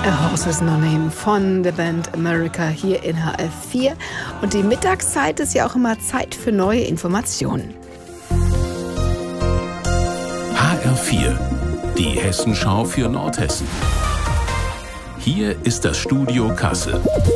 A Horse With No Name von der Band America hier in HR4. Und die Mittagszeit ist ja auch immer Zeit für neue Informationen. HR4, die Hessenschau für Nordhessen. Hier ist das Studio Kassel.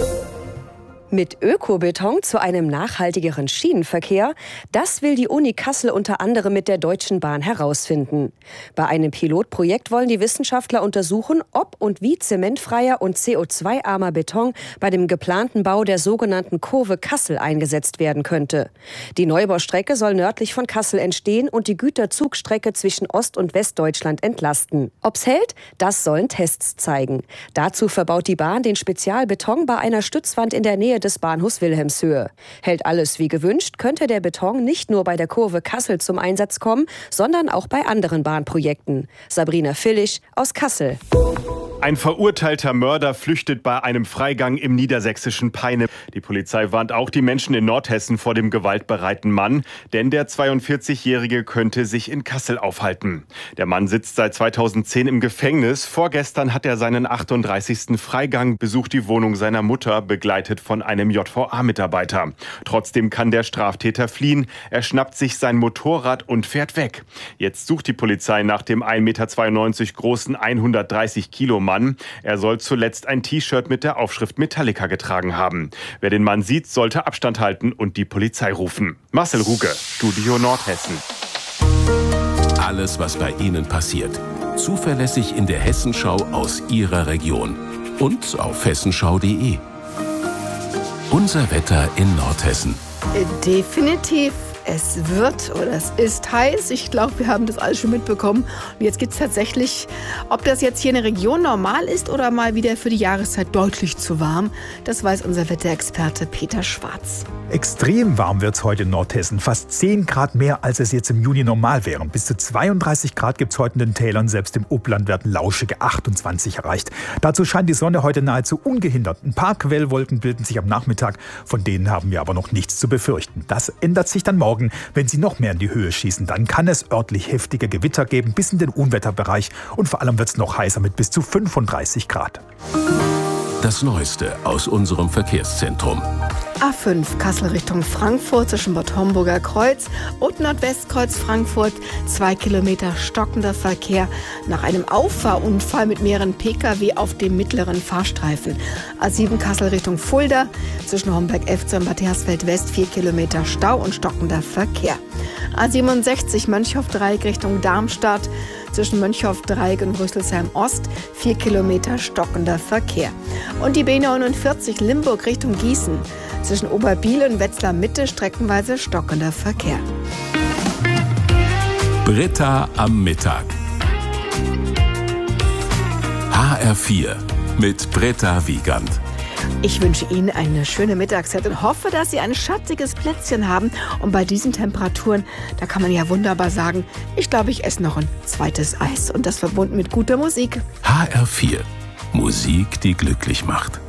Mit Ökobeton zu einem nachhaltigeren Schienenverkehr, das will die Uni Kassel unter anderem mit der Deutschen Bahn herausfinden. Bei einem Pilotprojekt wollen die Wissenschaftler untersuchen, ob und wie zementfreier und CO2-armer Beton bei dem geplanten Bau der sogenannten Kurve Kassel eingesetzt werden könnte. Die Neubaustrecke soll nördlich von Kassel entstehen und die Güterzugstrecke zwischen Ost- und Westdeutschland entlasten. Ob's hält, das sollen Tests zeigen. Dazu verbaut die Bahn den Spezialbeton bei einer Stützwand in der Nähe des Bahnhofs Wilhelmshöhe. Hält alles wie gewünscht, könnte der Beton nicht nur bei der Kurve Kassel zum Einsatz kommen, sondern auch bei anderen Bahnprojekten. Sabrina Villig aus Kassel. Ein verurteilter Mörder flüchtet bei einem Freigang im niedersächsischen Peine. Die Polizei warnt auch die Menschen in Nordhessen vor dem gewaltbereiten Mann, denn der 42-Jährige könnte sich in Kassel aufhalten. Der Mann sitzt seit 2010 im Gefängnis. Vorgestern hat er seinen 38. Freigang, besucht die Wohnung seiner Mutter, begleitet von einem JVA-Mitarbeiter. Trotzdem kann der Straftäter fliehen. Er schnappt sich sein Motorrad und fährt weg. Jetzt sucht die Polizei nach dem 1,92 Meter großen 130 Kilo Mann. Er soll zuletzt ein T-Shirt mit der Aufschrift Metallica getragen haben. Wer den Mann sieht, sollte Abstand halten und die Polizei rufen. Marcel Ruge, Studio Nordhessen. Alles, was bei Ihnen passiert. Zuverlässig in der Hessenschau aus Ihrer Region. Und auf hessenschau.de. Unser Wetter in Nordhessen. Definitiv. Es wird oder es ist heiß. Ich glaube, wir haben das alles schon mitbekommen. Und jetzt gibt es tatsächlich, ob das jetzt hier in der Region normal ist oder mal wieder für die Jahreszeit deutlich zu warm, das weiß unser Wetterexperte Peter Schwarz. Extrem warm wird es heute in Nordhessen. Fast 10 Grad mehr, als es jetzt im Juni normal wären. Bis zu 32 Grad gibt es heute in den Tälern. Selbst im Upland werden lauschige 28 erreicht. Dazu scheint die Sonne heute nahezu ungehindert. Ein paar Quellwolken bilden sich am Nachmittag. Von denen haben wir aber noch nichts zu befürchten. Das ändert sich dann morgen. Wenn sie noch mehr in die Höhe schießen, dann kann es örtlich heftige Gewitter geben, bis in den Unwetterbereich. Und vor allem wird es noch heißer mit bis zu 35 Grad. Das Neueste aus unserem Verkehrszentrum. A5 Kassel Richtung Frankfurt zwischen Bad Homburger Kreuz und Nordwestkreuz Frankfurt. 2 Kilometer stockender Verkehr nach einem Auffahrunfall mit mehreren Pkw auf dem mittleren Fahrstreifen. A7 Kassel Richtung Fulda zwischen Homberg-Efze und Bad Hersfeld West 4 Kilometer Stau und stockender Verkehr. A67 Mönchhoff-Dreieck Richtung Darmstadt zwischen Mönchhoff-Dreieck und Rüsselsheim Ost 4 Kilometer stockender Verkehr. Und die B49 Limburg Richtung Gießen zwischen Oberbiel und Wetzlar Mitte streckenweise stockender Verkehr. Britta am Mittag. HR4 mit Britta Wiegand. Ich wünsche Ihnen eine schöne Mittagszeit und hoffe, dass Sie ein schattiges Plätzchen haben. Und bei diesen Temperaturen, da kann man ja wunderbar sagen, ich glaube, ich esse noch ein zweites Eis. Und das verbunden mit guter Musik. HR4. Musik, die glücklich macht.